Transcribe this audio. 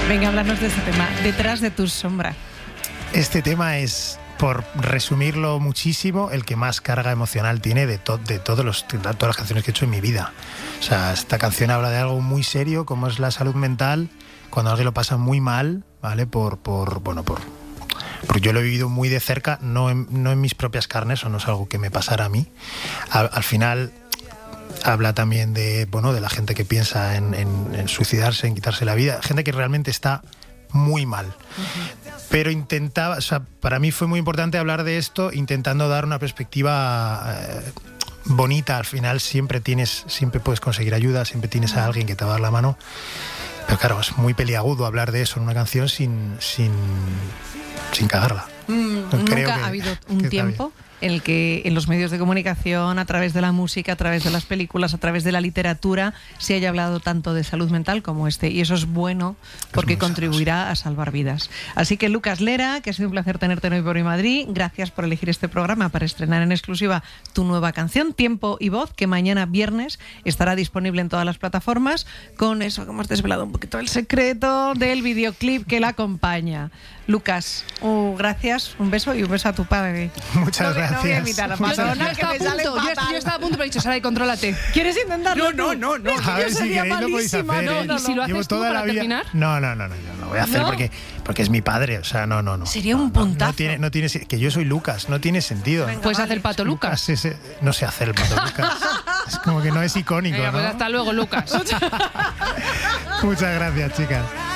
Venga, háblanos de este tema, Detrás de tu sombra. Este tema es, por resumirlo muchísimo, el que más carga emocional tiene de todas las canciones que he hecho en mi vida. O sea, esta canción habla de algo muy serio, como es la salud mental, cuando alguien lo pasa muy mal, ¿vale? Porque yo lo he vivido muy de cerca, no en mis propias carnes, o no es algo que me pasara a mí. Al final habla también de la gente que piensa en suicidarse, en quitarse la vida, gente que realmente está muy mal. Pero para mí fue muy importante hablar de esto intentando dar una perspectiva bonita. Al final siempre puedes conseguir ayuda, siempre tienes a alguien que te va a dar la mano. Pero claro, es muy peliagudo hablar de eso en una canción sin cagarla. Nunca ha habido un tiempo en el que en los medios de comunicación, a través de la música, a través de las películas, a través de la literatura, se haya hablado tanto de salud mental como este. Y eso es bueno porque contribuirá a salvar vidas. Así que, Lucas Lera, que ha sido un placer tenerte en Hoy por Hoy Madrid, gracias por elegir este programa para estrenar en exclusiva tu nueva canción, Tiempo y Voz, que mañana viernes estará disponible en todas las plataformas, con eso que hemos desvelado un poquito el secreto del videoclip que la acompaña. Lucas, gracias, un beso y un beso a tu padre. Muchas gracias. No voy a imitar a Madonna, que me sale fatal. Yo estaba a punto, pero he dicho, Sara, y contrólate. ¿Quieres intentarlo? No. A ver, si queréis lo podéis hacer. ¿Y si lo haces tú para terminar? No, yo no lo voy a hacer porque es mi padre, o sea, no. Sería un puntazo. No tiene, que yo soy Lucas, no tiene sentido. Venga, Puedes hacer el Pato Lucas. No sé hacer el Pato Lucas. Es como que no es icónico, Venga, ¿no? pues hasta luego, Lucas. Muchas gracias, chicas.